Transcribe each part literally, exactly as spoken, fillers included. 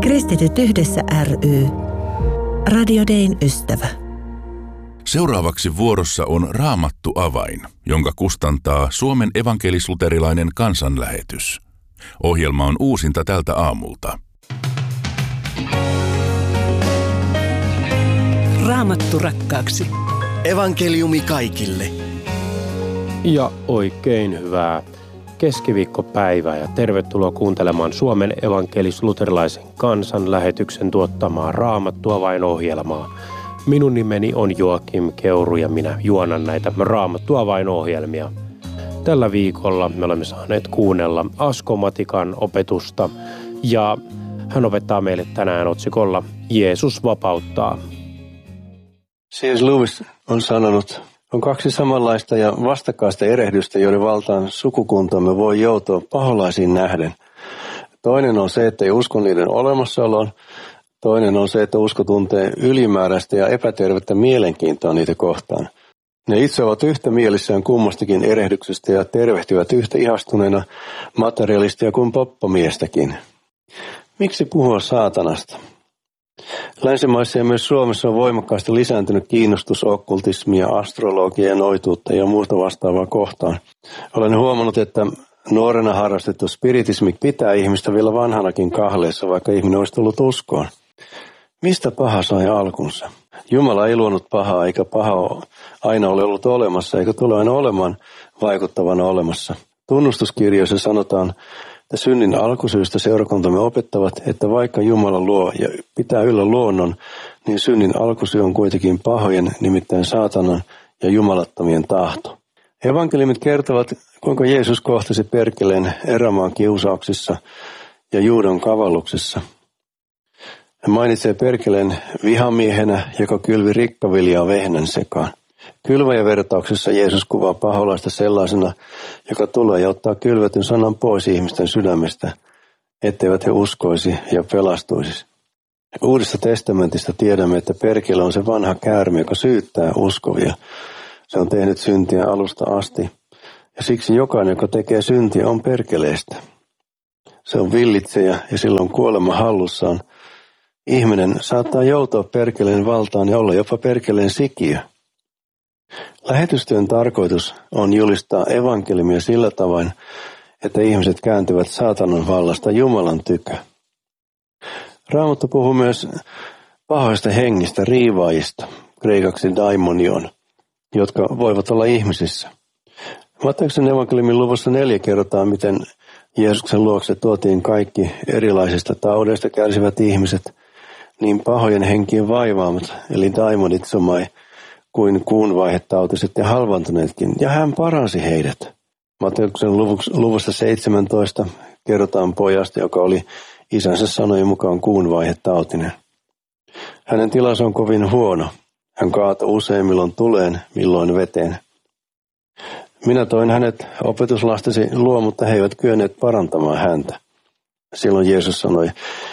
Kristityt yhdessä ry. Radio Dayn ystävä. Seuraavaksi vuorossa on Raamattu avain, jonka kustantaa Suomen evankelis-luterilainen kansanlähetys. Ohjelma on uusinta tältä aamulta. Raamattu rakkaaksi. Evankeliumi kaikille. Ja oikein hyvää keskiviikkopäivää ja tervetuloa kuuntelemaan Suomen evankelis-luterilaisen kansanlähetyksen tuottamaa Raamattu avain ohjelmaa. Minun nimeni on Joakim Keuru ja minä juonan näitä Raamattu avain ohjelmia. Tällä viikolla me olemme saaneet kuunnella Asko Matikan opetusta ja hän opettaa meille tänään otsikolla Jeesus vapauttaa. C S Lewis on sanonut, on kaksi samanlaista ja vastakkaista erehdystä, joiden valtaan sukukuntamme voi joutua paholaisiin nähden. Toinen on se, että ei usko niiden olemassaoloon. Toinen on se, että usko tuntee ylimääräistä ja epätervettä mielenkiintoa niitä kohtaan. Ne itse ovat yhtä mielissään kummastakin erehdyksestä ja tervehtivät yhtä ihastuneena materialistia kuin poppamiestäkin. Miksi puhua saatanasta? Länsimaissa ja myös Suomessa on voimakkaasti lisääntynyt kiinnostus okkultismia, astrologiaa ja noituutta ja muuta vastaavaa kohtaan. Olen huomannut, että nuorena harrastettu spiritismi pitää ihmistä vielä vanhanakin kahleessa, vaikka ihminen olisi tullut uskoon. Mistä paha sai alkunsa? Jumala ei luonut pahaa, eikä paha aina ole ollut olemassa, eikä tule aina olemaan vaikuttavana olemassa. Tunnustuskirjoissa sanotaan, että synnin alkusyystä seurakuntamme opettavat, että vaikka Jumala luo ja pitää yllä luonnon, niin synnin alkusyy on kuitenkin pahojen, nimittäin saatanan ja jumalattomien tahto. Evankeliumit kertovat, kuinka Jeesus kohtasi perkeleen erämaan kiusauksissa ja Juudan kavalluksessa. Hän mainitsee perkeleen vihamiehenä, joka kylvi rikkaviljaa vehnän sekaan. Kylväjävertauksessa Jeesus kuvaa paholaista sellaisena, joka tulee ja ottaa kylvetyn sanan pois ihmisten sydämestä, etteivät he uskoisi ja pelastuisi. Uudesta testamentista tiedämme, että perkele on se vanha käärme, joka syyttää uskovia. Se on tehnyt syntiä alusta asti, ja siksi jokainen, joka tekee syntiä, on perkeleestä. Se on villitsejä ja silloin kuolema hallussaan. Ihminen saattaa joutua perkeleen valtaan ja olla jopa perkeleen sikiö. Lähetystyön tarkoitus on julistaa evankeliumia sillä tavoin, että ihmiset kääntyvät saatanan vallasta Jumalan tykö. Raamattu puhuu myös pahoista hengistä, riivaajista, kreikaksi daimonion, jotka voivat olla ihmisissä. Matteuksen evankeliumin luvussa neljä kerrotaan, miten Jeesuksen luokse tuotiin kaikki erilaisista taudeista kärsivät ihmiset, niin pahojen henkien vaivaamat, eli daimonit somai, kuin kuunvaihetautiset ja halvantuneetkin, ja hän paransi heidät. Matteuksen luvussa seitsemäntoista kerrotaan pojasta, joka oli isänsä sanojen mukaan kuunvaihetautinen. Hänen tilansa on kovin huono. Hän kaatoi usein milloin tuleen, milloin veteen. Minä toin hänet opetuslastesi luo, mutta he eivät kyenneet parantamaan häntä. Silloin Jeesus sanoi,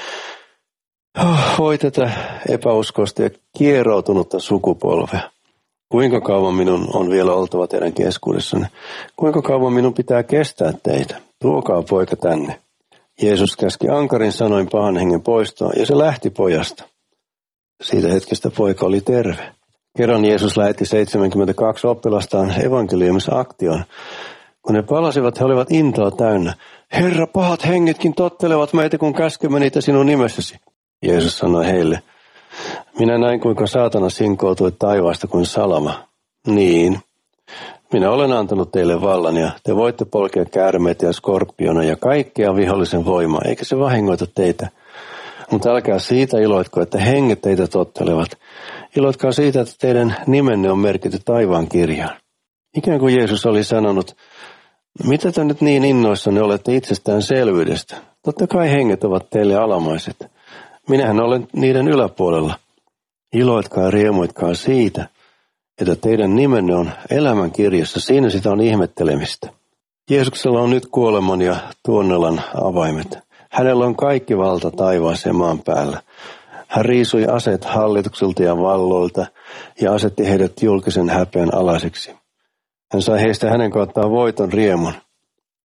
voi tätä epäuskoista ja kieroutunutta sukupolvea. Kuinka kauan minun on vielä oltava teidän keskuudessanne? Kuinka kauan minun pitää kestää teitä? Tuokaa poika tänne. Jeesus käski ankarin sanoin pahan hengen poistoa ja se lähti pojasta. Siitä hetkestä poika oli terve. Kerran Jeesus lähetti seitsemänkymmentäkaksi oppilastaan evankeliumissa aktioon. Kun ne palasivat, he olivat intoa täynnä. Herra, pahat hengetkin tottelevat meitä, kun käskemme niitä sinun nimessäsi. Jeesus sanoi heille, minä näin kuinka saatana sinkoutui taivaasta kuin salama. Niin, minä olen antanut teille vallan ja te voitte polkea käärmeitä ja skorpiona ja kaikkea vihollisen voimaa, eikä se vahingoita teitä. Mutta älkää siitä iloitko, että henget teitä tottelevat. Iloitkaa siitä, että teidän nimenne on merkitty taivaan kirjaan. Ikään kuin Jeesus oli sanonut, mitä te nyt niin innoissanne olette itsestäänselvyydestä? Totta kai henget ovat teille alamaiset. Minähän olen niiden yläpuolella. Iloitkaa ja riemuitkaa siitä, että teidän nimenne on elämän kirjassa. Siinä sitä on ihmettelemistä. Jeesuksella on nyt kuoleman ja tuonnelan avaimet. Hänellä on kaikki valta taivaassa ja maan päällä. Hän riisui aseet hallituksilta ja valloilta ja asetti heidät julkisen häpeän alaiseksi. Hän sai heistä hänen kauttaan voiton riemun.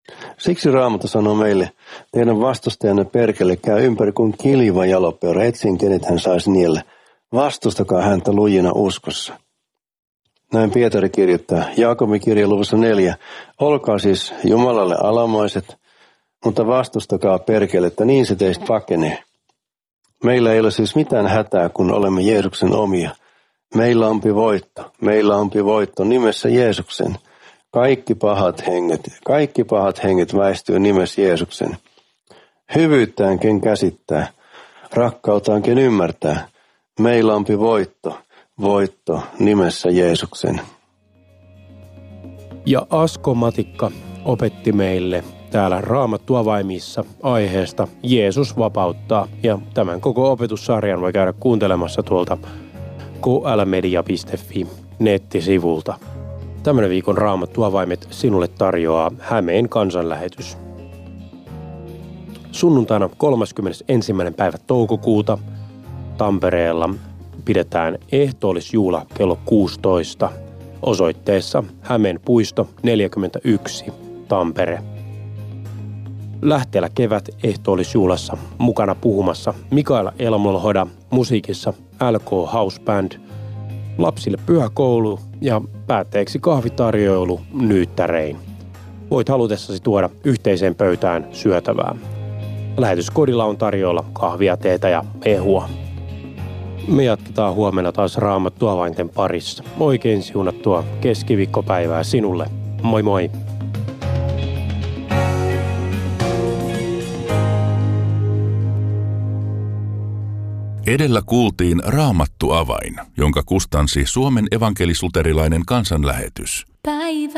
Siksi Raamattu sanoo meille, teidän vastustajanne perkele käy ympäri kuin kiljuva jalopeura, etsin kenet hän saisi niellä. Vastustakaa häntä lujina uskossa. Näin Pietari kirjoittaa Jaakobin kirjan luvussa neljä. Olkaa siis Jumalalle alamaiset, mutta vastustakaa perkelettä, niin se teistä pakenee. Meillä ei ole siis mitään hätää, kun olemme Jeesuksen omia. Meillä onpi voitto, meillä onpi voitto nimessä Jeesuksen. Kaikki pahat henget, kaikki pahat henget väistyy nimessä Jeesuksen. Hyvyyttään ken käsittää, rakkautaan ken ymmärtää. Meillä onpi voitto, voitto nimessä Jeesuksen. Ja Asko Matikka opetti meille täällä Raamattuavaimissa aiheesta Jeesus vapauttaa. Ja tämän koko opetussarjan voi käydä kuuntelemassa tuolta k l media piste f i nettisivulta. Tämmöinen viikon Raamattuavaimet sinulle tarjoaa Hämeen kansanlähetys. Sunnuntaina kolmaskymmenesensimmäinen päivä toukokuuta Tampereella pidetään ehtoollisjuhla kello kuusitoista osoitteessa Hämeen puisto neljäkymmentäyksi Tampere. Lähteellä kevät ehtoollisjuhlassa mukana puhumassa Mikaela Elmolhoda, musiikissa L K House Band, lapsille pyhäkoulu ja päätteeksi kahvitarjoilu nyyttärein. Voit halutessasi tuoda yhteiseen pöytään syötävää. Lähetyskodilla on tarjolla kahvia, teetä ja mehua. Me jatketaan huomenna taas Raamattuavainten parissa. Oikein siunattua keskiviikkopäivää sinulle. Moi moi! Edellä kuultiin Raamattuavain, jonka kustansi Suomen evankelis-luterilainen kansanlähetys. Päivä.